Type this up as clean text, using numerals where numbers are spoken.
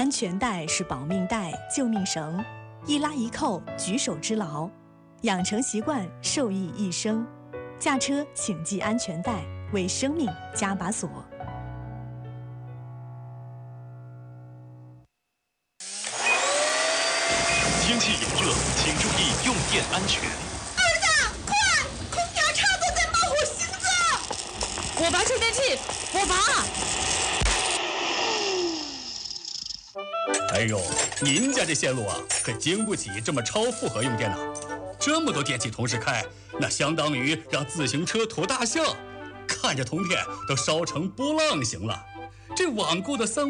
安全带是保命带、救命绳，一拉一扣，举手之劳。养成习惯，受益一生。驾车请系安全带，为生命加把锁。 天气炎热，请注意用电安全。 儿子，快！空调插座在冒火星子！ 我拔充电器，我拔。 哎呦，您家这线路啊，可经不起这么超负荷用电脑。这么多电器同时开，那相当于让自行车驮大象，看着铜片都烧成波浪形了。这罔顾的3